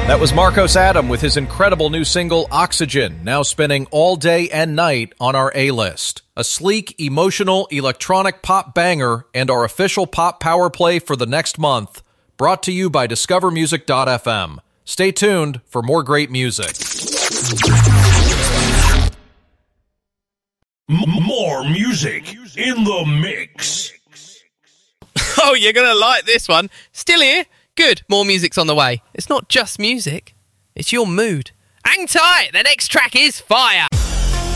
That was Marcos Adam with his incredible new single, Oxygen, now spinning all day and night on our A-list. A sleek, emotional, electronic pop banger and our official pop power play for the next month. Brought to you by DiscoverMusic.fm. Stay tuned for more great music. More music in the mix. Oh, you're going to like this one. Still here? Good. More music's on the way. It's not just music. It's your mood. Hang tight. The next track is fire.